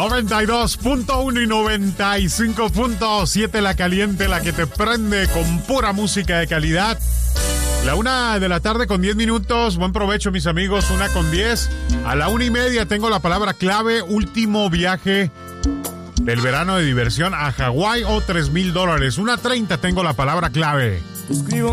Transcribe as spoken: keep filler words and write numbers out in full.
noventa y dos punto uno y noventa y cinco punto siete La Caliente, la que te prende con pura música de calidad. La una de la tarde con diez minutos. Buen provecho, mis amigos. Una con diez. A la una y media tengo la palabra clave. Último viaje del verano de diversión a Hawái o tres mil dólares. Una treinta tengo la palabra clave. Escribo